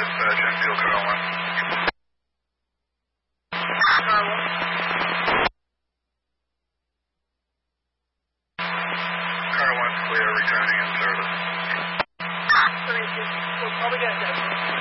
dispatch, Enfield Car 1. Car 1. Car 1 clear, returning in service. We'll probably get that.